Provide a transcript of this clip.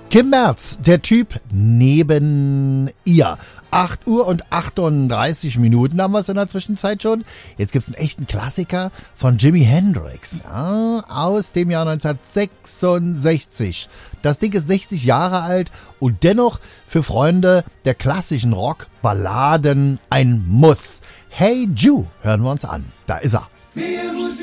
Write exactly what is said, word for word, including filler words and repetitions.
Kim Merz, der Typ neben ihr. acht Uhr und achtunddreißig Minuten haben wir es in der Zwischenzeit schon. Jetzt gibt's einen echten Klassiker von Jimi Hendrix, ja, aus dem Jahr neunzehnhundertsechsundsechzig. Das Ding ist sechzig Jahre alt und dennoch für Freunde der klassischen Rock-Balladen ein Muss. Hey Jude, hören wir uns an. Da ist er.